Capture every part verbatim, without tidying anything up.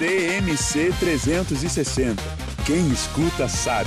T M C trezentos e sessenta. Quem escuta sabe.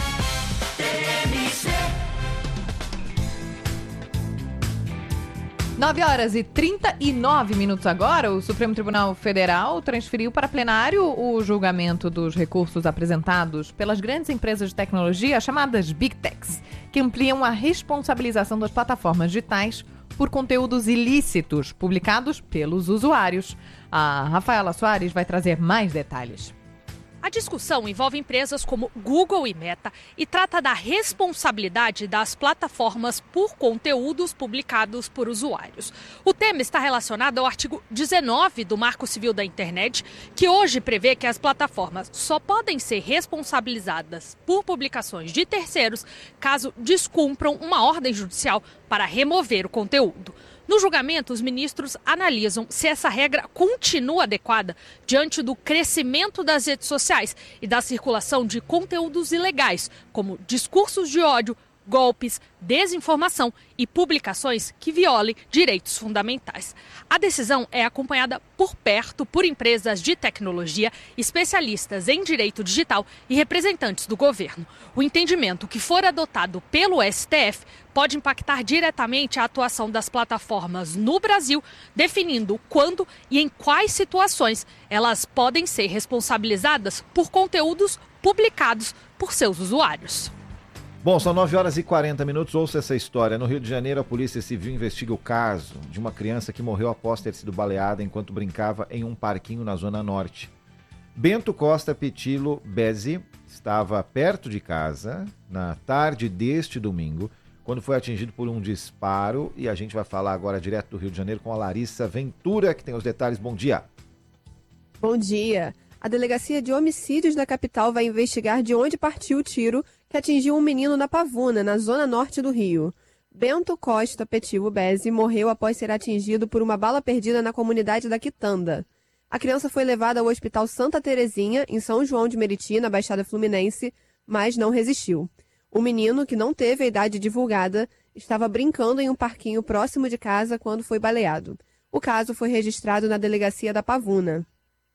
nove horas e trinta e nove minutos agora, o Supremo Tribunal Federal transferiu para plenário o julgamento dos recursos apresentados pelas grandes empresas de tecnologia, chamadas Big Techs, que ampliam a responsabilização das plataformas digitais por conteúdos ilícitos publicados pelos usuários. A Rafaela Soares vai trazer mais detalhes. A discussão envolve empresas como Google e Meta e trata da responsabilidade das plataformas por conteúdos publicados por usuários. O tema está relacionado ao artigo dezenove do Marco Civil da Internet, que hoje prevê que as plataformas só podem ser responsabilizadas por publicações de terceiros caso descumpram uma ordem judicial para remover o conteúdo. No julgamento, os ministros analisam se essa regra continua adequada diante do crescimento das redes sociais e da circulação de conteúdos ilegais, como discursos de ódio, golpes, desinformação e publicações que violem direitos fundamentais. A decisão é acompanhada por perto por empresas de tecnologia, especialistas em direito digital e representantes do governo. O entendimento que for adotado pelo S T F pode impactar diretamente a atuação das plataformas no Brasil, definindo quando e em quais situações elas podem ser responsabilizadas por conteúdos publicados por seus usuários. Bom, são nove horas e quarenta minutos, ouça essa história. No Rio de Janeiro, a Polícia Civil investiga o caso de uma criança que morreu após ter sido baleada enquanto brincava em um parquinho na Zona Norte. Bento Costa Petilo Bezzi estava perto de casa na tarde deste domingo, quando foi atingido por um disparo, e a gente vai falar agora direto do Rio de Janeiro com a Larissa Ventura, que tem os detalhes. Bom dia. Bom dia. A Delegacia de Homicídios da capital vai investigar de onde partiu o tiro que atingiu um menino na Pavuna, na zona norte do Rio. Bento Costa Petilo Bezzi morreu após ser atingido por uma bala perdida na comunidade da Quitanda. A criança foi levada ao Hospital Santa Terezinha, em São João de Meriti, na Baixada Fluminense, mas não resistiu. O menino, que não teve a idade divulgada, estava brincando em um parquinho próximo de casa quando foi baleado. O caso foi registrado na Delegacia da Pavuna.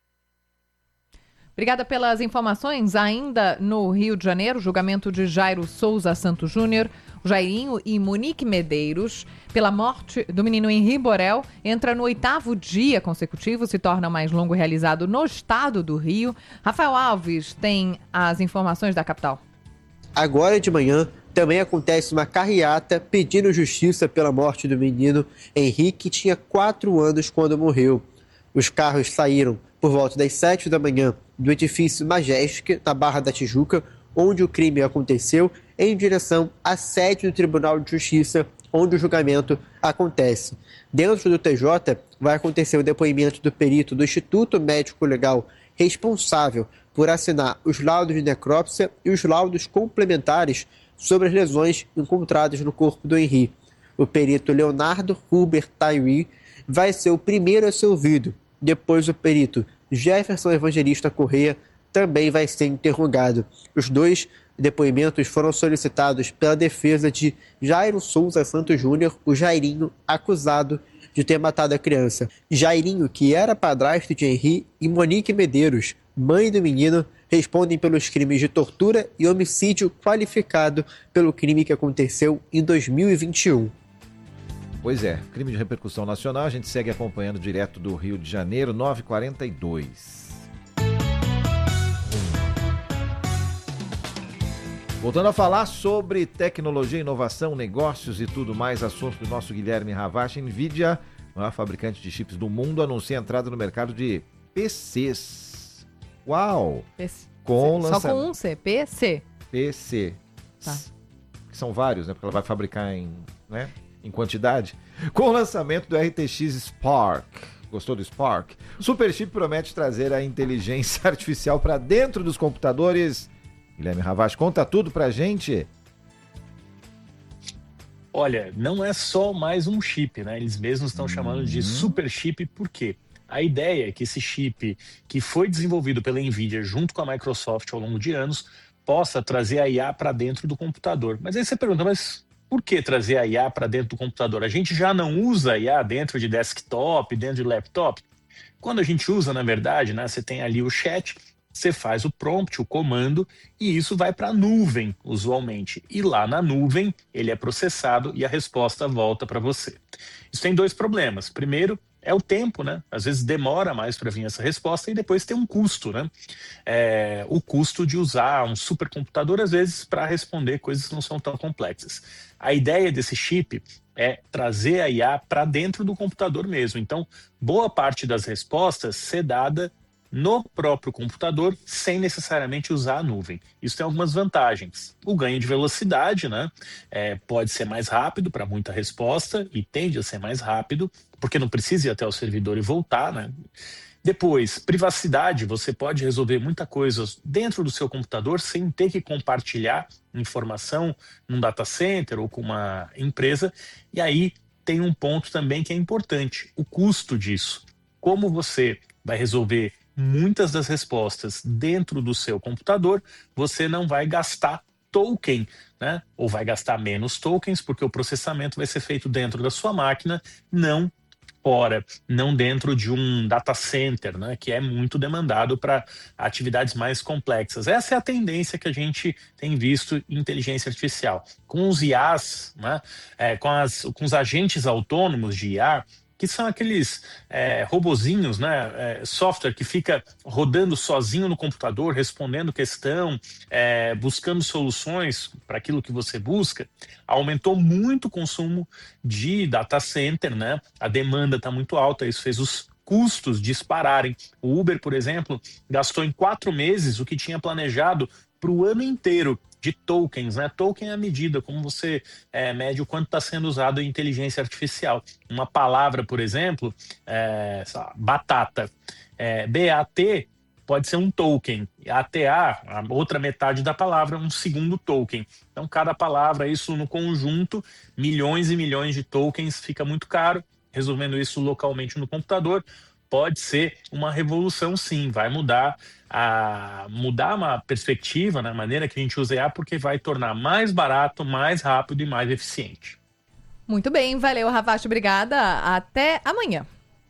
Obrigada pelas informações. Ainda no Rio de Janeiro, julgamento de Jairo Souza Santos Júnior, Jairinho e Monique Medeiros, pela morte do menino Henri Borel, entra no oitavo dia consecutivo, se torna o mais longo realizado no estado do Rio. Rafael Alves tem as informações da capital. Agora de manhã, também acontece uma carreata pedindo justiça pela morte do menino Henri, que tinha quatro anos quando morreu. Os carros saíram por volta das sete da manhã do edifício Majestic, na Barra da Tijuca, onde o crime aconteceu, em direção à sede do Tribunal de Justiça, onde o julgamento acontece. Dentro do T J, vai acontecer o depoimento do perito do Instituto Médico Legal responsável por assinar os laudos de necrópsia e os laudos complementares sobre as lesões encontradas no corpo do Henri. O perito Leonardo Huber Tyree vai ser o primeiro a ser ouvido. Depois, o perito Jefferson Evangelista Corrêa também vai ser interrogado. Os dois depoimentos foram solicitados pela defesa de Jairo Souza Santos Júnior, o Jairinho, acusado de ter matado a criança. Jairinho, que era padrasto de Henri, e Monique Medeiros, mãe do menino, respondem pelos crimes de tortura e homicídio qualificado pelo crime que aconteceu em dois mil e vinte e um. Pois é, crime de repercussão nacional, a gente segue acompanhando direto do Rio de Janeiro, nove e quarenta e dois. Voltando a falar sobre tecnologia, inovação, negócios e tudo mais, assunto do nosso Guilherme Ravache. Nvidia, maior fabricante de chips do mundo, anuncia a entrada no mercado de P Cs. Uau! P C. Com Só lança... com um C, P C. P C. Tá. Que são vários, né? Porque ela vai fabricar em... né? em quantidade, com o lançamento do R T X Spark. Gostou do Spark? O Superchip promete trazer a inteligência artificial para dentro dos computadores. Guilherme Ravache, conta tudo pra gente. Olha, não é só mais um chip, né? Eles mesmos estão uhum. chamando de Superchip, por quê? A ideia é que esse chip, que foi desenvolvido pela Nvidia junto com a Microsoft ao longo de anos, possa trazer a I A para dentro do computador. Mas aí você pergunta, mas por que trazer a I A para dentro do computador? A gente já não usa a I A dentro de desktop, dentro de laptop? Quando a gente usa, na verdade, né, você tem ali o chat, você faz o prompt, o comando, e isso vai para a nuvem, usualmente. E lá na nuvem, ele é processado e a resposta volta para você. Isso tem dois problemas. Primeiro, é o tempo, né? Às vezes demora mais para vir essa resposta e depois tem um custo, né? É, o custo de usar um supercomputador, às vezes, para responder coisas que não são tão complexas. A ideia desse chip é trazer a I A para dentro do computador mesmo. Então, boa parte das respostas ser dada no próprio computador, sem necessariamente usar a nuvem. Isso tem algumas vantagens. O ganho de velocidade, né? É, pode ser mais rápido para muita resposta e tende a ser mais rápido, porque não precisa ir até o servidor e voltar, né? Depois, privacidade, você pode resolver muita coisa dentro do seu computador sem ter que compartilhar informação num data center ou com uma empresa. E aí tem um ponto também que é importante, o custo disso. Como você vai resolver muitas das respostas dentro do seu computador, você não vai gastar token, né? Ou vai gastar menos tokens, porque o processamento vai ser feito dentro da sua máquina, não fora, não dentro de um data center, né? Que é muito demandado para atividades mais complexas. Essa é a tendência que a gente tem visto em inteligência artificial. Com os I As, né? É, com, as, com os agentes autônomos de I A, que são aqueles é, robozinhos, né, é, software que fica rodando sozinho no computador, respondendo questão, é, buscando soluções para aquilo que você busca, aumentou muito o consumo de data center, né? A demanda está muito alta, isso fez os custos dispararem. O Uber, por exemplo, gastou em quatro meses o que tinha planejado para o ano inteiro de tokens, né? Token é a medida, como você é, mede o quanto está sendo usado em inteligência artificial. Uma palavra, por exemplo, é, lá, batata, é, B A T pode ser um token, A T A, a outra metade da palavra, um segundo token. Então, cada palavra, isso no conjunto, milhões e milhões de tokens, fica muito caro. Resolvendo isso localmente no computador, pode ser uma revolução, sim, vai mudar a mudar uma perspectiva na maneira que a gente usa I A, porque vai tornar mais barato, mais rápido e mais eficiente. Muito bem, valeu, Ravache, obrigada. Até amanhã.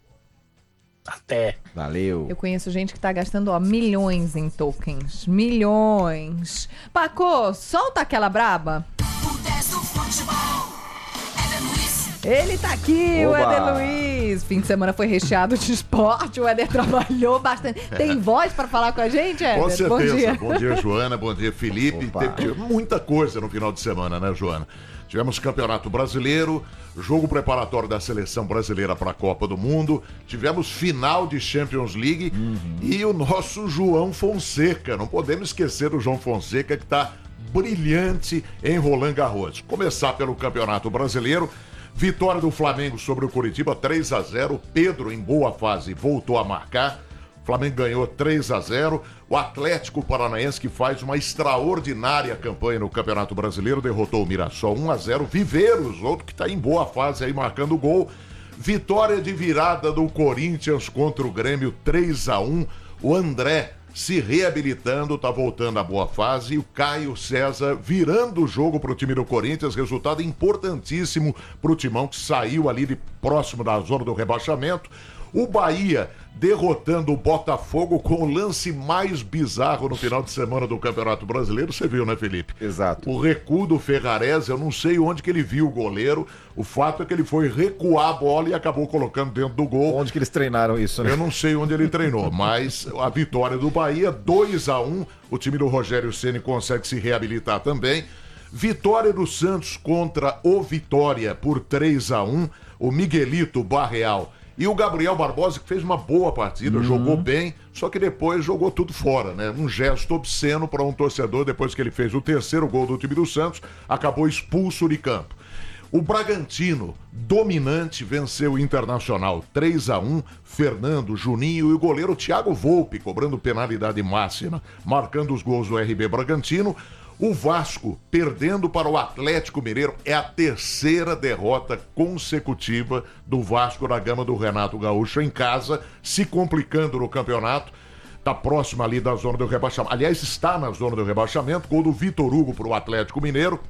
Até. Valeu. Eu conheço gente que tá gastando, ó, milhões em tokens. Milhões. Paco, solta aquela braba. O dez do futebol. Éder Luiz. Ele tá aqui, Oba. o Éder Luiz. Fim de semana foi recheado de esporte, o Éder trabalhou bastante. Tem voz pra falar com a gente, Éder? Com certeza. Bom dia. Bom dia, Joana. Bom dia, Felipe. Opa. Teve muita coisa no final de semana, né, Joana? Tivemos Campeonato Brasileiro, jogo preparatório da Seleção Brasileira para a Copa do Mundo, tivemos final de Champions League uhum. e o nosso João Fonseca. Não podemos esquecer do João Fonseca, que está brilhante em Roland Garros. Começar pelo Campeonato Brasileiro. Vitória do Flamengo sobre o Coritiba, três a zero. Pedro, em boa fase, voltou a marcar. O Flamengo ganhou três a zero. O Atlético Paranaense, que faz uma extraordinária campanha no Campeonato Brasileiro, derrotou o Mirassol um a zero. Viveiros, outro que está em boa fase aí, marcando gol. Vitória de virada do Corinthians contra o Grêmio, três a um. O André se reabilitando, tá voltando à boa fase, e o Caio César virando o jogo pro time do Corinthians, resultado importantíssimo pro Timão, que saiu ali de próximo da zona do rebaixamento. O Bahia derrotando o Botafogo com o lance mais bizarro no final de semana do Campeonato Brasileiro, você viu, né, Felipe? Exato. O recuo do Ferrarese, eu não sei onde que ele viu o goleiro, o fato é que ele foi recuar a bola e acabou colocando dentro do gol. Onde que eles treinaram isso, né? Eu não sei onde ele treinou, mas a vitória do Bahia, dois a um, o time do Rogério Ceni consegue se reabilitar também. Vitória do Santos contra o Vitória por três a um, o Miguelito Barreal e o Gabriel Barbosa, que fez uma boa partida, uhum. jogou bem, só que depois jogou tudo fora, né? Um gesto obsceno para um torcedor, depois que ele fez o terceiro gol do time do Santos, acabou expulso de campo. O Bragantino, dominante, venceu o Internacional três a um, Fernando, Juninho e o goleiro Thiago Volpe, cobrando penalidade máxima, marcando os gols do R B Bragantino. O Vasco, perdendo para o Atlético Mineiro, é a terceira derrota consecutiva do Vasco na gama do Renato Gaúcho em casa, se complicando no campeonato. Está próximo ali da zona do rebaixamento. Aliás, está na zona do rebaixamento. Gol do Vitor Hugo para o Atlético Mineiro.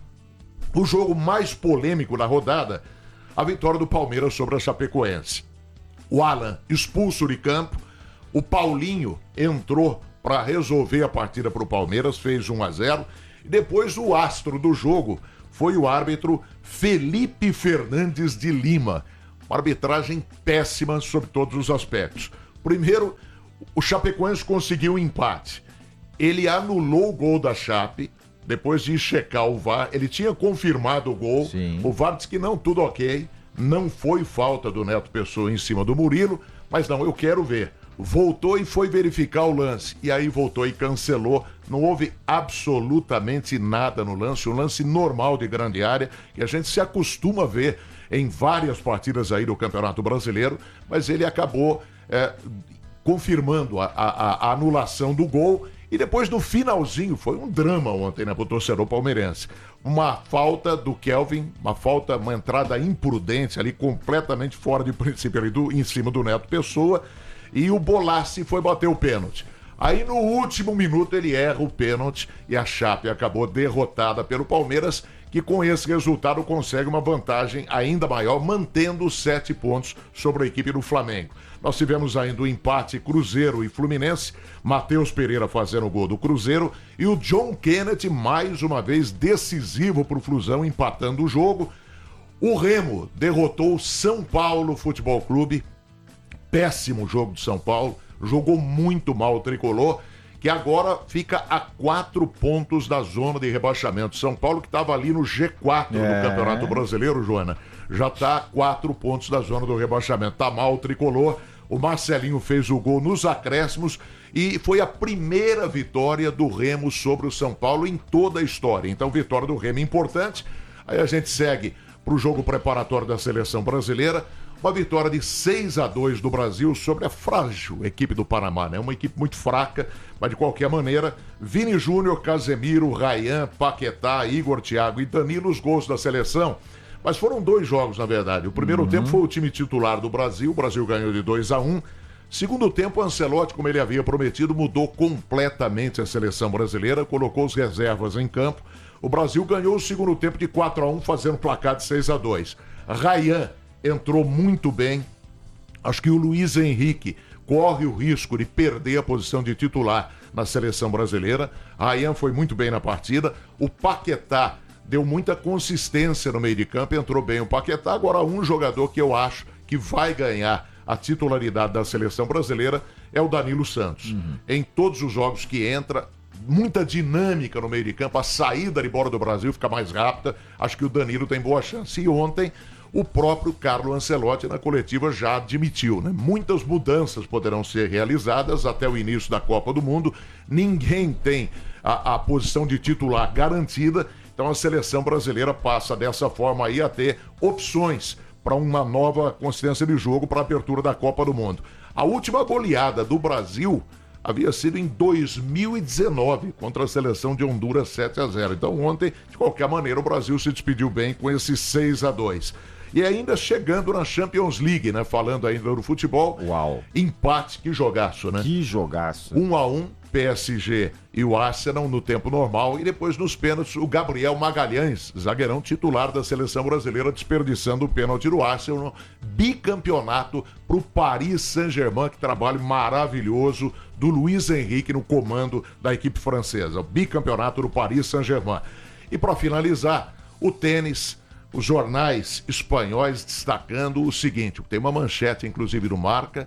O jogo mais polêmico da rodada, a vitória do Palmeiras sobre a Chapecoense. o Alan expulso de campo, o Paulinho entrou para resolver a partida para o Palmeiras, fez um a zero, e depois o astro do jogo foi o árbitro Felipe Fernandes de Lima. Uma arbitragem péssima sob todos os aspectos. Primeiro, o Chapecoense conseguiu um empate. Ele anulou o gol da Chape, depois de checar o V A R, ele tinha confirmado o gol. Sim. O V A R disse que não, tudo ok, não foi falta do Neto Pessoa em cima do Murilo, mas não, eu quero ver. Voltou e foi verificar o lance, e aí voltou e cancelou, não houve absolutamente nada no lance, um lance normal de grande área, que a gente se acostuma a ver em várias partidas aí do Campeonato Brasileiro, mas ele acabou é, confirmando a, a, a anulação do gol, e depois no finalzinho, foi um drama ontem, né, pro torcedor palmeirense. Uma falta do Kelvin, uma falta, uma entrada imprudente ali, completamente fora de princípio ali, do, em cima do Neto Pessoa, e o Bolassi foi bater o pênalti. Aí no último minuto ele erra o pênalti e a Chape acabou derrotada pelo Palmeiras, que com esse resultado consegue uma vantagem ainda maior, mantendo os sete pontos sobre a equipe do Flamengo. Nós tivemos ainda o empate Cruzeiro e Fluminense, Matheus Pereira fazendo o gol do Cruzeiro e o John Kennedy mais uma vez decisivo para o Flusão, empatando o jogo. O Remo derrotou o São Paulo Futebol Clube, péssimo jogo de São Paulo, jogou muito mal o Tricolor, que agora fica a quatro pontos da zona de rebaixamento. São Paulo que estava ali no G quatro é. do Campeonato Brasileiro, Joana, já está a quatro pontos da zona do rebaixamento. Tá mal o Tricolor, o Marcelinho fez o gol nos acréscimos e foi a primeira vitória do Remo sobre o São Paulo em toda a história. Então, vitória do Remo importante. Aí a gente segue para o jogo preparatório da Seleção Brasileira. Uma vitória de seis a dois do Brasil sobre a frágil equipe do Panamá, né? Uma equipe muito fraca, mas de qualquer maneira, Vini Júnior, Casemiro, Rayán, Paquetá, Igor, Thiago e Danilo, os gols da seleção. Mas foram dois jogos, na verdade. O primeiro uhum. tempo foi o time titular do Brasil, o Brasil ganhou de dois a um. Segundo tempo, Ancelotti, como ele havia prometido, mudou completamente a seleção brasileira, colocou os reservas em campo. O Brasil ganhou o segundo tempo de quatro a um, fazendo placar de seis a dois. Rayán entrou muito bem. Acho que o Luiz Henrique corre o risco de perder a posição de titular na seleção brasileira. Rayán foi muito bem na partida. O Paquetá deu muita consistência no meio de campo, entrou bem o Paquetá. Agora, um jogador que eu acho que vai ganhar a titularidade da seleção brasileira é o Danilo Santos. Uhum. Em todos os jogos que entra, muita dinâmica no meio de campo, a saída de bola do Brasil fica mais rápida. Acho que o Danilo tem boa chance. E ontem, o próprio Carlo Ancelotti na coletiva já admitiu, né? Muitas mudanças poderão ser realizadas até o início da Copa do Mundo. Ninguém tem a, a posição de titular garantida, então a seleção brasileira passa dessa forma aí a ter opções para uma nova consistência de jogo para a abertura da Copa do Mundo. A última goleada do Brasil havia sido em dois mil e dezenove contra a seleção de Honduras, sete a zero. Então ontem, de qualquer maneira, o Brasil se despediu bem com esse seis a dois. E ainda chegando na Champions League, né? Falando ainda do futebol. Uau. Empate, que jogaço, né? Que jogaço. um a um, P S G e o Arsenal no tempo normal. E depois nos pênaltis, o Gabriel Magalhães, zagueirão titular da seleção brasileira, desperdiçando o pênalti do Arsenal no bicampeonato para o Paris Saint-Germain, que trabalho maravilhoso do Luiz Henrique no comando da equipe francesa. O bicampeonato do Paris Saint-Germain. E para finalizar, o tênis. Os jornais espanhóis destacando o seguinte, tem uma manchete inclusive do Marca: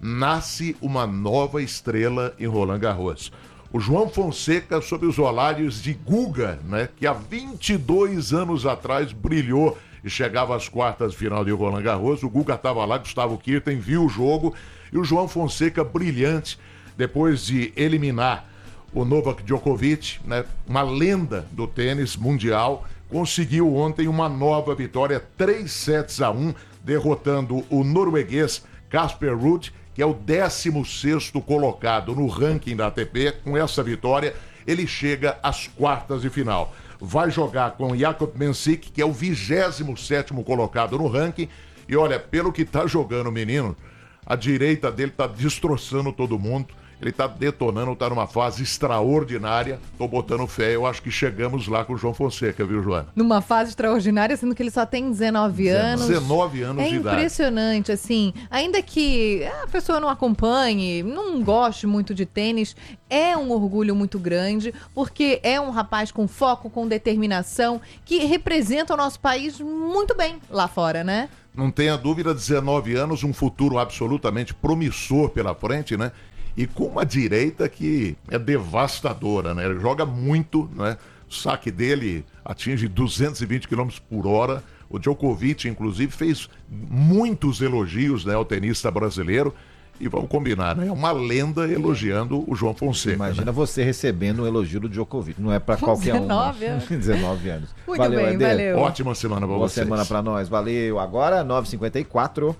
nasce uma nova estrela em Roland Garros. O João Fonseca sob os olhares de Guga, né, que há vinte e dois anos atrás brilhou e chegava às quartas de final de Roland Garros. O Guga estava lá, Gustavo Kirten viu o jogo e o João Fonseca brilhante depois de eliminar o Novak Djokovic, né, uma lenda do tênis mundial. Conseguiu ontem uma nova vitória, três sets a um, derrotando o norueguês Casper Ruud, que é o décimo sexto colocado no ranking da A T P. Com essa vitória, ele chega às quartas de final. Vai jogar com Jakob Mensik, que é o vigésimo sétimo colocado no ranking. E olha, pelo que tá jogando o menino, a direita dele tá destroçando todo mundo. Ele tá detonando, tá numa fase extraordinária. Tô botando fé, eu acho que chegamos lá com o João Fonseca, viu, Joana? Numa fase extraordinária, sendo que ele só tem dezenove anos. dezenove anos é de idade. É impressionante, assim. Ainda que a pessoa não acompanhe, não goste muito de tênis, é um orgulho muito grande, porque é um rapaz com foco, com determinação, que representa o nosso país muito bem lá fora, né? Não tenha dúvida, dezenove anos, um futuro absolutamente promissor pela frente, né? E com uma direita que é devastadora, né? Ele joga muito, né? O saque dele atinge duzentos e vinte quilômetros por hora. O Djokovic, inclusive, fez muitos elogios, né, ao tenista brasileiro. E vamos combinar, né? É uma lenda elogiando o João Fonseca. Imagina, né, você recebendo um elogio do Djokovic. Não é pra Com qualquer dezenove um. anos. dezenove anos. Muito valeu, bem, Eder. valeu. Ótima semana pra Boa vocês. semana pra nós. Valeu. Agora, nove e cinquenta e quatro.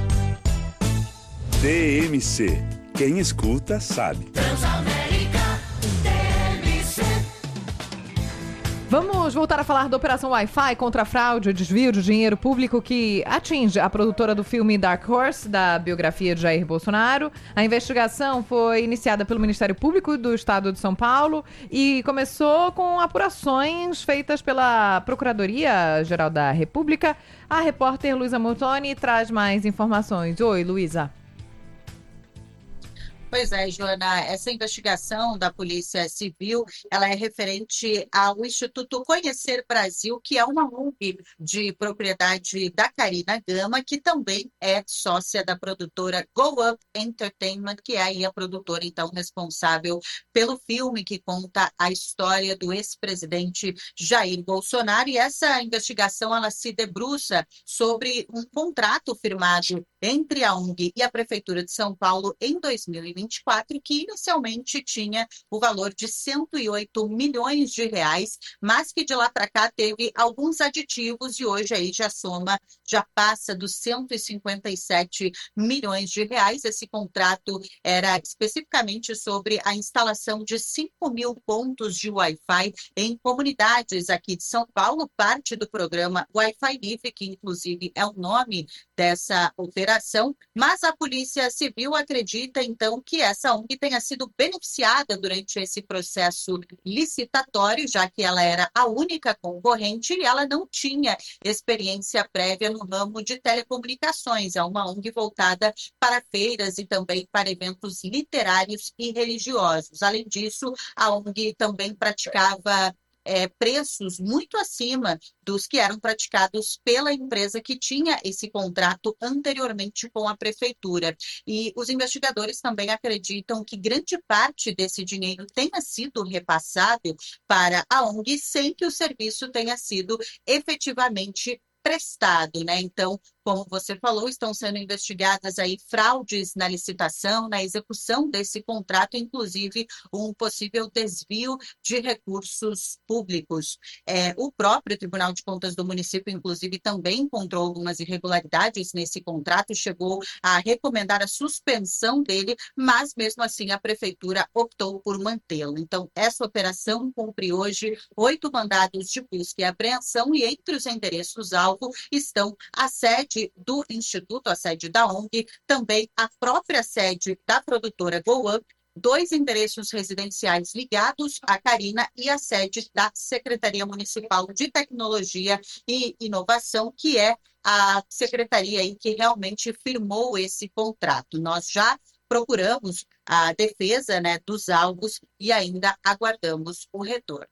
D M C. Quem escuta, sabe. Transamérica D M C. Vamos voltar a falar da Operação Wi-Fi contra a fraude e desvio de dinheiro público que atinge a produtora do filme Dark Horse, da biografia de Jair Bolsonaro. A investigação foi iniciada pelo Ministério Público do Estado de São Paulo e começou com apurações feitas pela Procuradoria-Geral da República. A repórter Luísa Montoni traz mais informações. Oi, Luísa. Pois é, Joana, essa investigação da Polícia Civil, ela é referente ao Instituto Conhecer Brasil, que é uma O N G de propriedade da Karina Gama, que também é sócia da produtora Go Up Entertainment, que é aí a produtora, então, responsável pelo filme que conta a história do ex-presidente Jair Bolsonaro. E essa investigação, ela se debruça sobre um contrato firmado entre a O N G e a Prefeitura de São Paulo em dois mil e vinte e quatro, que inicialmente tinha o valor de cento e oito milhões de reais, mas que de lá para cá teve alguns aditivos e hoje aí já soma, já passa dos cento e cinquenta e sete milhões de reais. Esse contrato era especificamente sobre a instalação de cinco mil pontos de Wi-Fi em comunidades aqui de São Paulo, parte do programa Wi-Fi Livre, que inclusive é o nome dessa operação, mas a Polícia Civil acredita, então, que essa O N G tenha sido beneficiada durante esse processo licitatório, já que ela era a única concorrente e ela não tinha experiência prévia no ramo de telecomunicações. É uma O N G voltada para feiras e também para eventos literários e religiosos. Além disso, a O N G também praticava É, preços muito acima dos que eram praticados pela empresa que tinha esse contrato anteriormente com a prefeitura. E os investigadores também acreditam que grande parte desse dinheiro tenha sido repassado para a O N G sem que o serviço tenha sido efetivamente prestado, né? Então, como você falou, estão sendo investigadas aí fraudes na licitação, na execução desse contrato, inclusive um possível desvio de recursos públicos. É, o próprio Tribunal de Contas do município, inclusive, também encontrou algumas irregularidades nesse contrato, chegou a recomendar a suspensão dele, mas mesmo assim a prefeitura optou por mantê-lo. Então, essa operação cumpre hoje oito mandados de busca e apreensão e entre os endereços-alvo estão a sede do Instituto, a sede da O N G, também a própria sede da produtora Go Up, dois endereços residenciais ligados à Karina e a sede da Secretaria Municipal de Tecnologia e Inovação, que é a secretaria aí que realmente firmou esse contrato. Nós já procuramos a defesa, né, dos alvos e ainda aguardamos o retorno.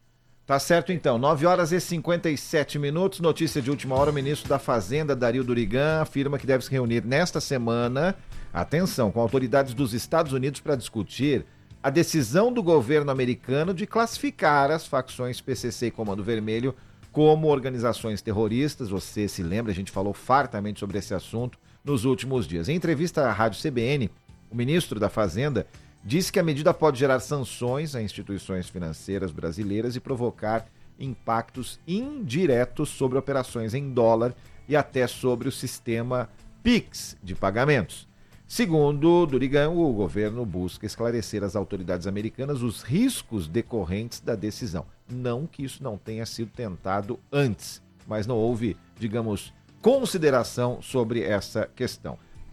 Tá certo, então. nove horas e cinquenta e sete minutos. Notícia de última hora. O ministro da Fazenda, Dario Durigan, afirma que deve se reunir nesta semana, atenção, com autoridades dos Estados Unidos para discutir a decisão do governo americano de classificar as facções P C C e Comando Vermelho como organizações terroristas. Você se lembra, a gente falou fartamente sobre esse assunto nos últimos dias. Em entrevista à Rádio C B N, o ministro da Fazenda disse que a medida pode gerar sanções a instituições financeiras brasileiras e provocar impactos indiretos sobre operações em dólar e até sobre o sistema Pix de pagamentos. Segundo Durigan, o governo busca esclarecer às autoridades americanas os riscos decorrentes da decisão. Não que isso não tenha sido tentado antes, mas não houve, digamos, consideração sobre essa questão.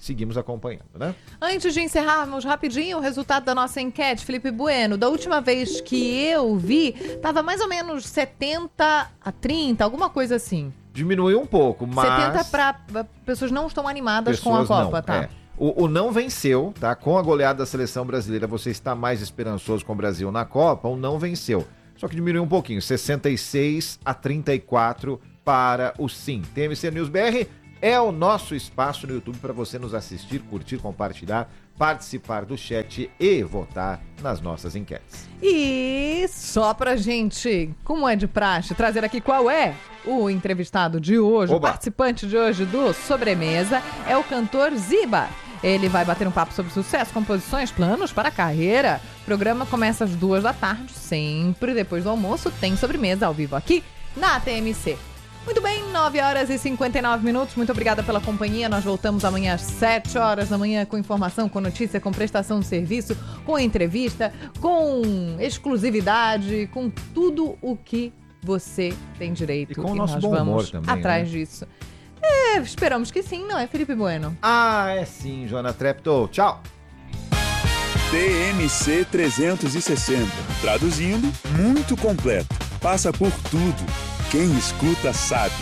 seguimos acompanhando, né? Antes de encerrarmos rapidinho o resultado da nossa enquete, Felipe Bueno, da última vez que eu vi, tava mais ou menos setenta a trinta, alguma coisa assim. Diminuiu um pouco, mas... setenta para pessoas não estão animadas pessoas com a Copa, não, tá? É. O, o não venceu, tá? Com a goleada da seleção brasileira, você está mais esperançoso com o Brasil na Copa, o não venceu. Só que diminuiu um pouquinho, sessenta e seis a trinta e quatro para o sim. T M C News B R é o nosso espaço no YouTube para você nos assistir, curtir, compartilhar, participar do chat e votar nas nossas enquetes. E só pra gente, como é de praxe, trazer aqui qual é o entrevistado de hoje, Oba. o participante de hoje do Sobremesa, é o cantor Ziba. Ele vai bater um papo sobre sucesso, composições, planos para a carreira. O programa começa às duas da tarde, sempre depois do almoço, tem sobremesa ao vivo aqui na T M C. Muito bem, nove horas e cinquenta e nove minutos. Muito obrigada pela companhia. Nós voltamos amanhã às sete horas da manhã com informação, com notícia, com prestação de serviço, com entrevista, com exclusividade, com tudo o que você tem direito. E com o e nosso nós bom vamos humor também, atrás né? disso. É, esperamos que sim, não é, Felipe Bueno? Ah, é sim, Joana Treptow. Tchau. T M C trezentos e sessenta. Traduzindo, muito completo. Passa por tudo. Quem escuta sabe.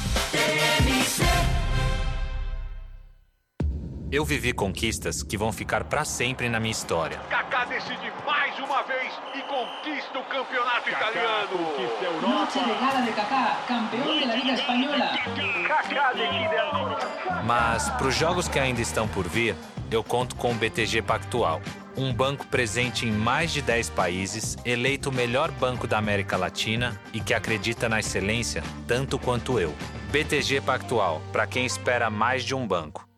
Eu vivi conquistas que vão ficar pra sempre na minha história. Kaká decide mais uma vez e conquista o campeonato italiano. Conquista a Europa. Noche de gala de Kaká, campeão da Liga Espanhola. Kaká decide a... Mas pros jogos que ainda estão por vir, eu conto com o B T G Pactual. Um banco presente em mais de dez países, eleito o melhor banco da América Latina e que acredita na excelência tanto quanto eu. B T G Pactual, para quem espera mais de um banco.